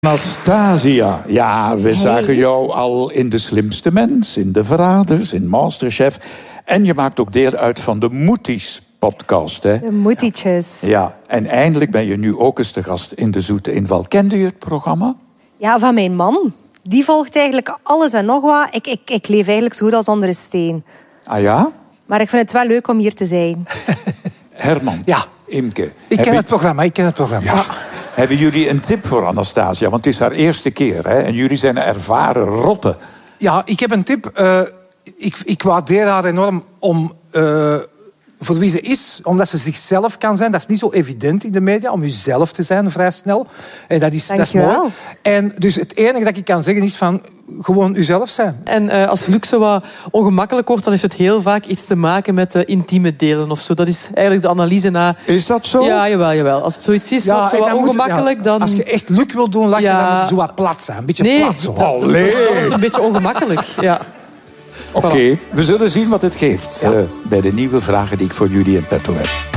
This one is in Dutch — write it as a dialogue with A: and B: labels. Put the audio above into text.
A: Anastasia, ja, we zagen jou al in De Slimste Mens, in De Verraders, in Masterchef. En je maakt ook deel uit van de Moeties-podcast, hè?
B: De Moetietjes.
A: Ja, en eindelijk ben je nu ook eens te gast in De Zoete Inval. Kende je het programma?
B: Ja, van mijn man. Die volgt eigenlijk alles en nog wat. Ik leef eigenlijk zo goed als onder een steen.
A: Ah ja?
B: Maar ik vind het wel leuk om hier te zijn.
A: Herman,
C: ja.
A: Imke.
C: Ik ken het programma. Ja.
A: Hebben jullie een tip voor Anastasia? Want het is haar eerste keer, hè? En jullie zijn ervaren rotten.
C: Ja, ik heb een tip. Ik waardeer haar enorm om... voor wie ze is, omdat ze zichzelf kan zijn. Dat is niet zo evident in de media, om jezelf te zijn vrij snel. En dat is mooi. En dus het enige dat ik kan zeggen is van gewoon uzelf zijn.
D: En als Luc zo wat ongemakkelijk wordt, dan heeft het heel vaak iets te maken met intieme delen of zo. Dat is eigenlijk de analyse na...
A: Is dat zo?
D: Ja, jawel. Als het zoiets is, wat zo wat ongemakkelijk, dan...
C: Als je echt Luc wil doen lachen, dan moet je zo wat plat zijn. Een beetje plat zo.
D: Dan wordt het een beetje ongemakkelijk, ja.
A: Oké, we zullen zien wat het geeft bij de nieuwe vragen die ik voor jullie in petto heb.